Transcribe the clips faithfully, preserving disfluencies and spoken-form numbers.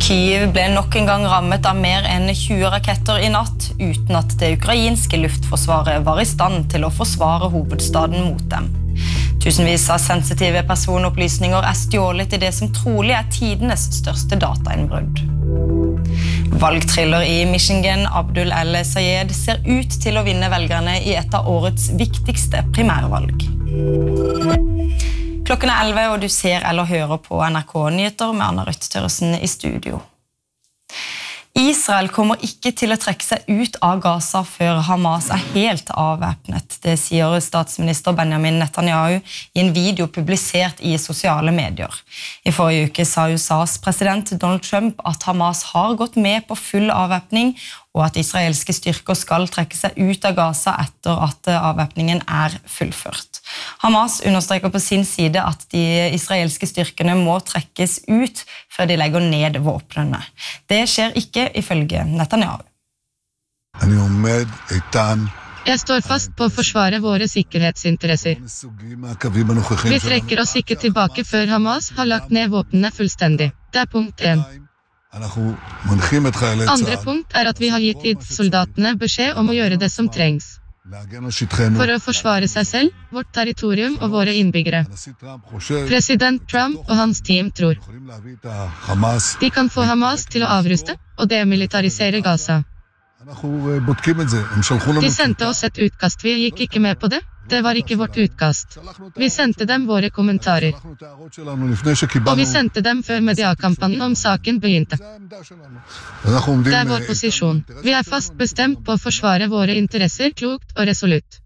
Kyiv ble nok en gang rammet av mer enn tjue raketter i natt, uten at det ukrainske luftforsvaret var i stand til å forsvare hovedstaden mot dem. Tusenvis av sensitive personopplysninger er stjålet i det som trolig er tidenes største datainnbrudd. Valgthriller i Michigan, Abdul El-Sayed, ser ut til å vinne velgerne i et av årets viktigste primærvalg. Klokken er elleve, og du ser eller hører på N R K-nyheter med Anna Rødt Tørresen i studio. Israel kommer ikke til å trekke seg ut av Gaza før Hamas er helt avvæpnet. Det sier statsminister Benjamin Netanyahu i en video publisert i sosiale medier. I forrige uke sa U S A's president Donald Trump at Hamas har gått med på full avvæpning, og at israelske styrker skal trekke seg ut av Gaza etter at avvæpningen er fullført. Hamas understreker på sin side at de israelske styrkene må trekkes ut før de legger ned våpnene. Det skjer ikke ifølge Netanyahu. Jeg står fast på å forsvare våre sikkerhetsinteresser. Vi trekker oss ikke tilbake før Hamas har lagt ned våpnene fullstendig. Det er punkt én. Andre punkt er at vi har gitt soldatene beskjed om å gjøre det som trengs. For å forsvare seg selv, vårt territorium og våre innbyggere. President Trump og hans team tror de kan få Hamas til å avruste og demilitarisere Gaza. De sendte oss et utkast, vi gikk ikke med på det. Det var ikke vårt utkast. Vi sendte dem våre kommentarer. Og vi sendte dem før mediakampanjen om saken begynte. Det er vår posisjon. Vi er fast bestemt på å forsvare våre interesser klokt og resolutt.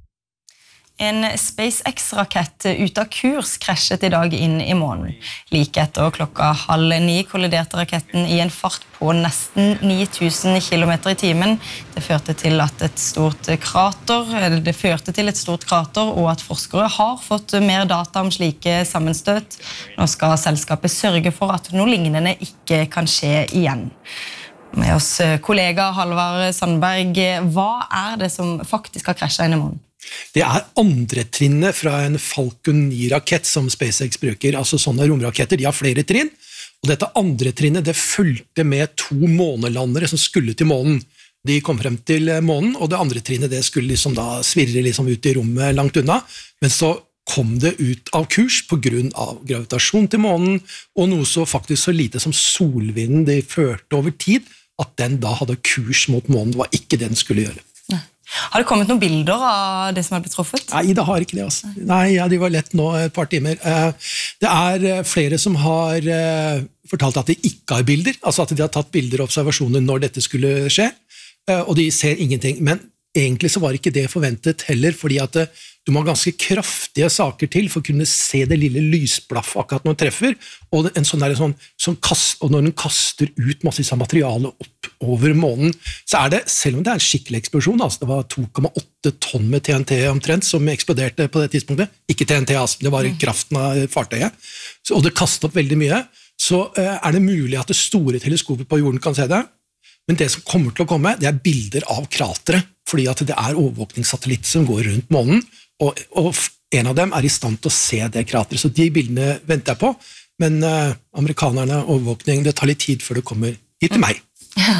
En SpaceX-rakett ut av kurs krasjet i dag inn i månen. Like etter klokka halv ni kolliderte raketten i en fart på nesten ni tusen kilometer i timen. Det førte til at et stort krater, det førte til et stort krater, og at forskere har fått mer data om slike sammenstøt. Nå skal selskapet sørge for at noe lignende ikke kan skje igjen. Med oss kollega Halvard Sandberg, hva er det som faktisk har krasjet inn i månen? Det er andre trinnet fra en Falcon ni-rakett som SpaceX bruker, altså sånne romraketter, de har flere trinn, og dette andre trinnet det fulgte med to månelandere som skulle til månen. De kom frem til månen, og det andre trinnet det skulle liksom da svirre liksom ut i rommet langt unna, men så kom det ut av kurs på grunn av gravitasjon til månen, og noe så faktisk så lite som solvinden de førte over tid, at den da hadde kurs mot månen, det var ikke det den skulle gjøre. Har det kommet noen bilder av det som har blitt truffet? Nei, det har ikke det. Altså. Nei, ja, de var lett nå et par timer. Det er flere som har fortalt at de ikke har bilder, altså at de har tatt bilder og observasjoner når dette skulle skje, og de ser ingenting. Men egentlig så var ikke det forventet heller, fordi at du må ha ganske kraftige saker til for å kunne se det lille lysblaff akkurat når den treffer, og, en sånn der, sånn, sånn kast, og når den kaster ut masse av materialet opp over månen, så er det, selv om det er en skikkelig eksplosjon, altså det var to komma åtte tonn med T N T omtrent som eksploderte på det tidspunktet, ikke T N T, altså, det var kraften av fartøyet, så, og det kastet opp veldig mye, så uh, er det mulig at det store teleskopet på jorden kan se det, men det som kommer til å komme, det er bilder av kratere, fordi at det er overvåkningssatellitt som går rundt månen, og, og en av dem er i stand til å se det krateret, så de bildene venter jeg på, men uh, amerikanerne, overvåkning, det tar litt tid før det kommer hit til meg. Ja.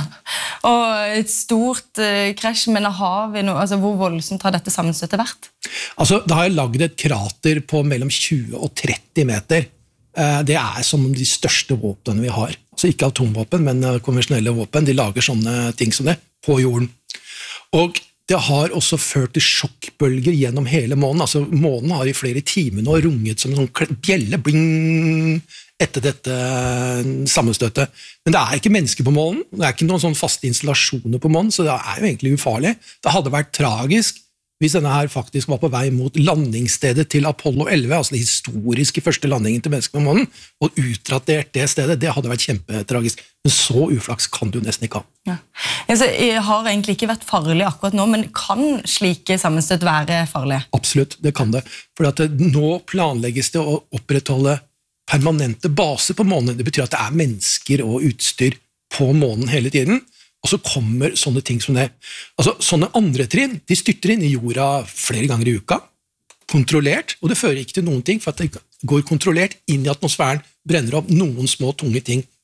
Og et stort uh, krasj, men har vi noe, altså, hvor voldsomt har dette sammenstøttet vært? Altså, det har laget et krater på mellom tjue og tretti meter. Uh, det er som de største våpnene vi har. Altså ikke atomvåpen, men uh, konvensjonelle våpen. De lager sånne ting som det på jorden. Og det har også ført til sjokkbølger gjennom hele månen. Altså, månen har i flere timer nå runget som en sånn bjelle, bling, etter dette sammenstøtet. Men det er ikke mennesker på månen, det er ikke noen sånn faste installasjoner på månen, så det er jo egentlig ufarlig. Det hadde vært tragisk hvis denne her faktisk var på vei mot landingsstedet til Apollo elleve, altså den historiske første landingen til mennesker på månen, og utratert det stedet, det hadde vært kjempetragisk. Men så uflaks kan du nesten ikke ha. Ja. Altså, jeg har egentlig ikke vært farlig akkurat nå, men kan slike sammenstøt være farlige? Absolutt, det kan det. For at nå planlegges det å opprettholde permanente baser på månen. Det betyr at det er mennesker og utstyr på månen hele tiden, og så kommer sånne ting som det. Altså, sånne andre trinn, de styrter inn i jorda flere ganger i uka, kontrollert, og det fører ikke til noen ting, for at det går kontrollert inn i atmosfæren, brenner opp noen små tunge ting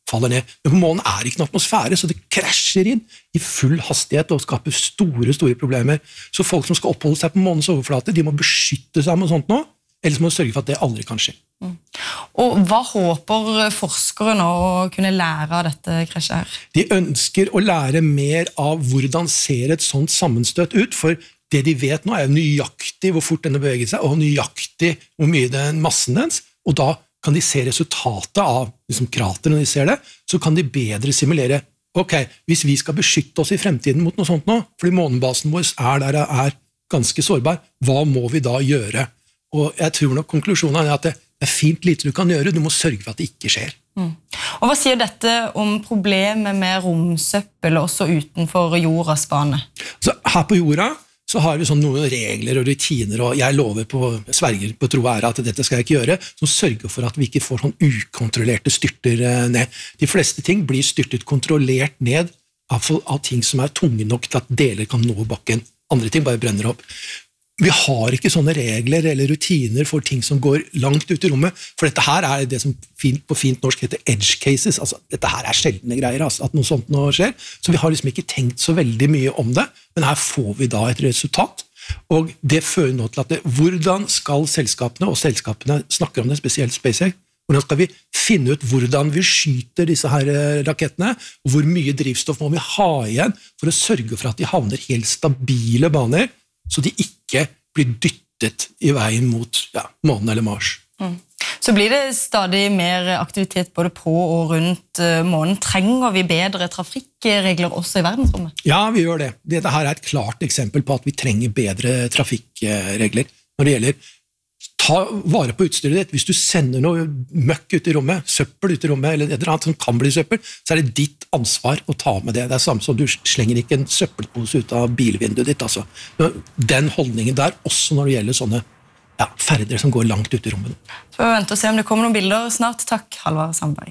faller ned. Men på månen er det ikke noen atmosfære, så det krasjer inn i full hastighet og skaper store, store problemer. Så folk som skal oppholde seg på månens overflate, de må beskytte seg med sånt nå, ellers må de sørge for at det aldri kan skje. Mm. Og hva håper forskere nå å kunne lære av dette krasjet her? De ønsker å lære mer av hvordan ser et sånt sammenstøt ut, for det de vet nå er nøyaktig hvor fort denne beveger seg, og nøyaktig hvor mye den massen dens, og da kan de se resultatet av liksom, krater når de ser det, så kan de bedre simulere. Ok, hvis vi skal beskytte oss i fremtiden mot noe sånt nå, fordi månebasen vår er der er ganske sårbar, hva må vi da gjøre? Og jeg tror nok konklusjonen er at det er fint lite du kan gjøre, du må sørge for at det ikke skjer. Mm. Og hva sier dette om problemet med romsøppel også utenfor jordas bane? Så her på jorda så har vi sånn noen regler og rutiner, og jeg lover på, sverger på tro og ære at dette skal jeg ikke gjøre, som sørger for at vi ikke får sånn ukontrollerte styrter ned. De fleste ting blir styrtet kontrollert ned av, av ting som er tunge nok til at deler kan nå bakken. Andre ting bare brenner opp. Vi har ikke sånne regler eller rutiner for ting som går langt ut i rommet, for dette her er det som fint, på fint norsk heter edge cases, altså dette her er sjeldne greier, altså, at noe sånt nå skjer, så vi har liksom ikke tenkt så veldig mye om det, men her får vi da et resultat, og det fører nå til at det, hvordan skal selskapene, og selskapene snakker om det, spesielt SpaceX, hvordan skal vi finne ut hvordan vi skyter disse her rakettene, og hvor mye drivstoff må vi ha igjen for å sørge for at de havner helt stabile baner, så de ikke blir dyttet i veien mot ja, månen eller Mars. Mm. Så blir det stadig mer aktivitet både på og rundt månen. Trenger vi bedre trafikkregler også i verdensrommet? Ja, vi gjør det. Dette her er et klart eksempel på at vi trenger bedre trafikkregler når det gjelder ta vare på utstyret ditt. Hvis du sender noe møkk ut i rommet, søppel ut i rommet, eller et eller annet som kan bli søppel, så er det ditt ansvar å ta med det. Det er samme som du slenger ikke en søppelpose ut av bilvinduet ditt. Altså. Den holdningen der, også når det gjelder sånne ja, ferder som går langt ut i rommet. Så vi venter og se om det kommer noen bilder snart. Takk, Halvard Sandberg.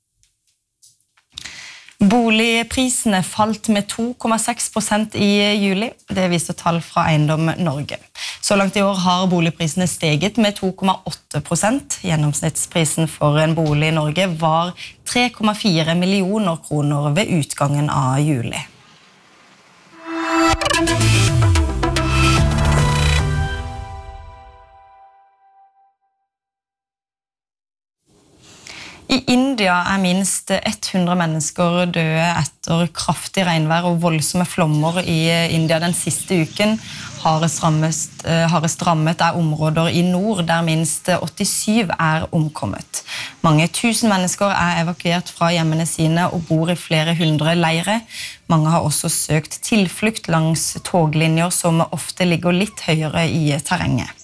Boligprisene falt med to komma seks prosent i juli. Det viser tall fra Eiendom Norge. Så langt i år har boligprisene steget med to komma åtte prosent. Gjennomsnittsprisen for en bolig i Norge var tre komma fire millioner kroner ved utgangen av juli. I India er minst hundre mennesker døde etter kraftig regnvær og voldsomme flommer i India den siste uken. Hardest rammet, hardest rammet er områder i nord, der minst åttisyv er omkommet. Mange tusen mennesker er evakuert fra hjemmene sine og bor i flere hundre leire. Mange har også søkt tilflukt langs toglinjer som ofte ligger litt høyere i terrenget.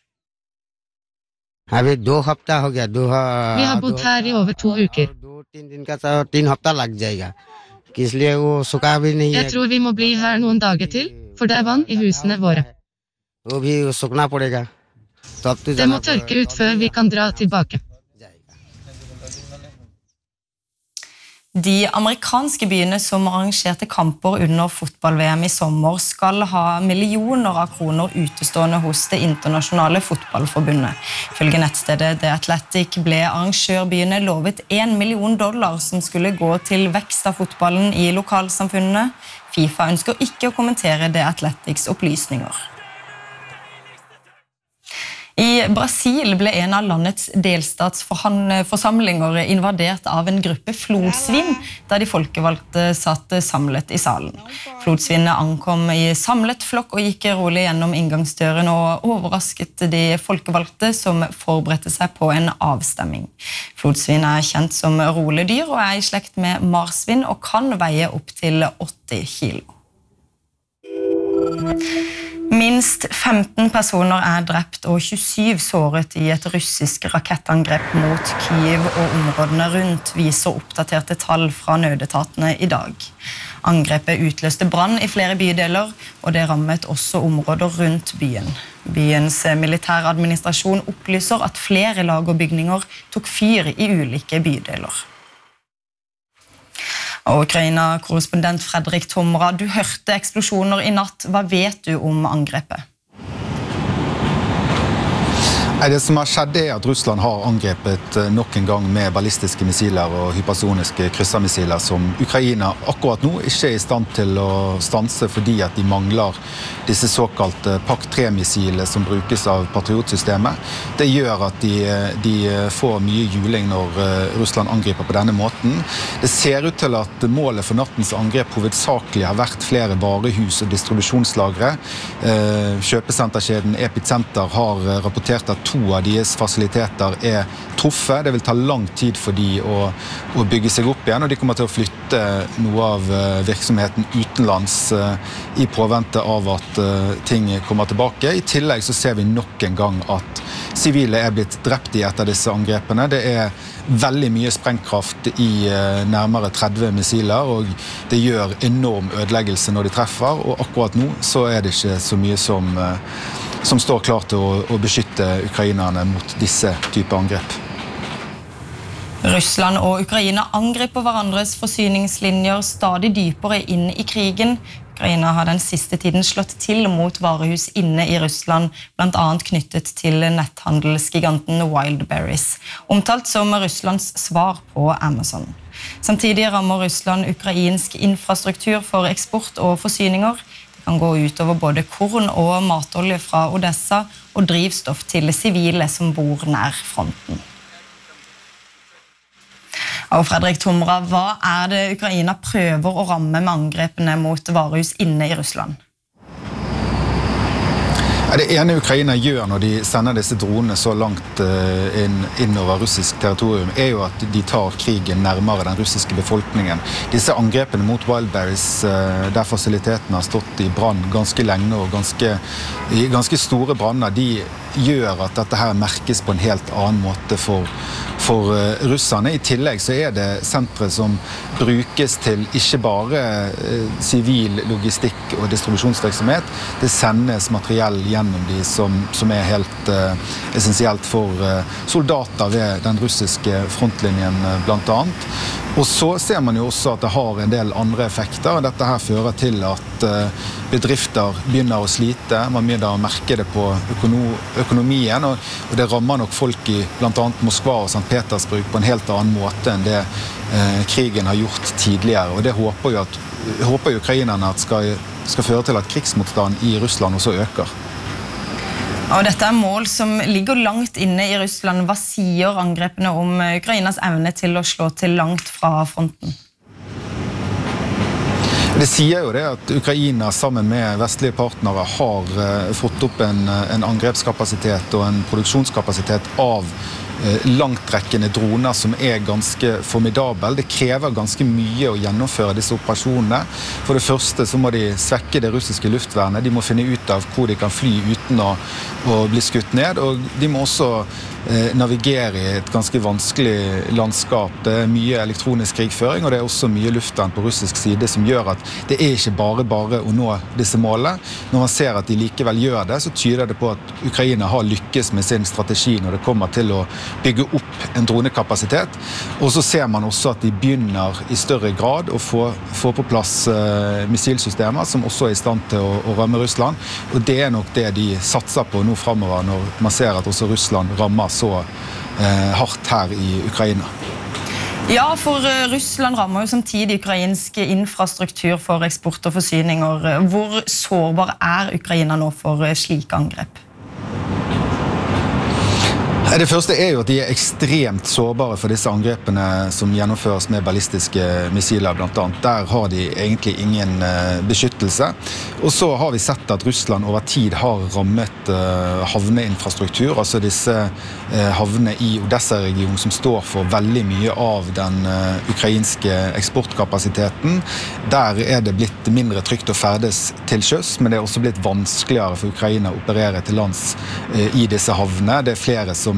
अभी दो हफ्ता हो गया दो Vi har bodd her i over to uker. दो तीन दिन का तो तीन हफ्ता लग जाएगा इसलिए वो सूखा भी नहीं है Jeg tror vi må bli her noen dager til, for det er vann i husene våre. वो भी सूखना पड़ेगा तो अब तो Det må tørke ut før vi kan dra tilbake. De amerikanske byene som arrangerte kamper under fotball-V M i sommer skal ha millioner av kroner utestående hos det internasjonale fotballforbundet. Følge nettstedet The Athletic ble arrangørbyene lovet en million dollar som skulle gå til vekst av fotballen i lokalsamfunnene. FIFA ønsker ikke å kommentere The Athletics opplysninger. I Brasil ble en av landets delstatsforsamlinger invadert av en gruppe flodsvin, da de folkevalgte satt samlet i salen. Flodsvinene ankom i samlet flokk og gikk rolig gjennom inngangsdøren og overrasket de folkevalgte som forberedte seg på en avstemming. Flodsvin er kjent som rolige dyr og er i slekt med marsvin og kan veie opp til åtti kilo. Minst femten personer er drept og tjuesyv såret i et russisk rakettangrep mot Kyiv og områdene rundt, viser oppdaterte tall fra nødetatene i dag. Angrepet utløste brann i flere bydeler, og det rammet også områder rundt byen. Byens militæradministrasjon opplyser at flere lag og bygninger tok fyr i ulike bydeler. Og Ukraina-korrespondent Fredrik Tomra, du hørte eksplosjoner i natt. Hva vet du om angrepet? Det som har skjedd er at Russland har angrepet nok en gang med ballistiske missiler og hypersoniske kryssermissiler som Ukraina akkurat nå ikke er i stand til å stanse fordi at de mangler disse såkalte Pak tre-missilene som brukes av Patriot-systemet. Det gjør at de, de får mye juling når Russland angriper på denne måten. Det ser ut til at målet for nattens angrep hovedsakelig har vært flere varehus og distribusjonslagre. Kjøpesenterkjeden Epicenter har rapportert at to av deres fasiliteter er truffet. Det vil ta lang tid for de å, å bygge seg opp igjen, og de kommer til å flytte noe av virksomheten utenlands i påvente av at ting kommer tilbake. I tillegg så ser vi nok en gang at sivile er blitt drept i et av disse angrepene. Det er veldig mye sprengkraft i nærmere tretti missiler, og det gjør enorm ødeleggelse når de treffer, og akkurat nå så er det ikke så mye som som står klar til å, å beskytte ukrainerne mot disse typer angrep. Russland og Ukraina angriper hverandres forsyningslinjer stadig dypere inn i krigen. Ukraina har den siste tiden slått til mot varehus inne i Russland, blant annet knyttet til netthandelsgiganten Wildberries, omtalt som Russlands svar på Amazon. Samtidig rammer Russland ukrainsk infrastruktur for eksport og forsyninger. Kan gå ut over både korn og matolje fra Odessa og drivstoff til sivile som bor nær fronten. Og Fredrik Tomra, hva er det Ukraina prøver å ramme med angrepene mot varehus inne i Russland? Det ene Ukraina gjør når de sender disse dronene så langt inn, inn over russisk territorium, er jo at de tar krigen nærmere den russiske befolkningen. Disse angrepene mot Wildberries, der fasilitetene har stått i brann ganske lenge og ganske, i ganske store branner, de gjør at dette her merkes på en helt annen måte for, for russerne. I tillegg så er det sentre som brukes til ikke bare sivil logistikk og distribusjonsvirksomhet. Det sendes materiell gjennom de som, som er helt uh, essensielt for uh, soldater ved den russiske frontlinjen uh, blant annet. Og så ser man jo også at det har en del andre effekter. Dette her fører til at uh, bedrifter begynner å slite. Man begynner å merke det på økono økonomien, og, og det rammer nok folk i blant annet Moskva og Sankt Petersburg på en helt annen måte enn det uh, krigen har gjort tidligere. Og det håper jo at, håper ukrainerne at skal, skal føre til at krigsmotstand i Russland også øker. Og dette er mål som ligger langt inne i Russland. Hva sier angrepene om Ukrainas evne til å slå til langt fra fronten? Det sier jo det at Ukraina sammen med vestlige partnere har uh, fått opp en, en angrepskapasitet og en produksjonskapasitet av uh, langtrekkende droner som er ganske formidabel. Det krever ganske mye å gjennomføre disse operasjonene. For det første så må de svekke det russiske luftvernet. De må finne ut av hvor de kan fly uten å, å bli skutt ned, og de må også uh, navigere i et ganske vanskelig landskap. Det er mye elektronisk krigføring, og det er også mye luftvern på russisk side som gjør at det er ikke bare bare å nå disse målene. Når man ser at de likevel gjør det, så tyder det på at Ukraina har lykkes med sin strategi når det kommer til å bygge opp en dronekapasitet. Og så ser man også at de begynner i større grad å få, få på plass uh, missilsystemer som også er i stand til å, å ramme Russland. Og det er nok det de satser på nå fremover når man ser at også Russland rammer så uh, hardt her i Ukraina. Ja, for Russland rammer jo samtidig ukrainsk infrastruktur for eksport og forsyninger. Hvor sårbar er Ukraina nå for slike angrep? Det første er jo at de er ekstremt sårbare for disse angrepene som gjennomføres med ballistiske missiler blant annet. Der har de egentlig ingen beskyttelse. Og så har vi sett at Russland over tid har rammet havneinfrastruktur, altså disse havnene i Odessa-regionen som står for veldig mye av den ukrainske eksportkapasiteten. Der er det blitt mindre trygt å ferdes til sjøs, men det er også blitt vanskeligere for Ukraina å operere til lands i disse havnene. Det er flere som